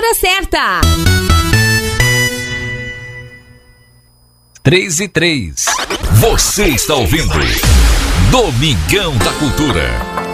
hora certa. 3:03. Você está ouvindo Domingão da Cultura.